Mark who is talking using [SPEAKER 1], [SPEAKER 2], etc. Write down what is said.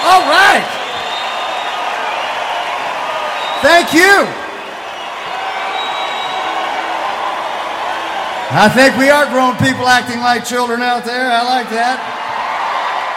[SPEAKER 1] All right. Thank you. I think we are grown people acting like children out there. I like that.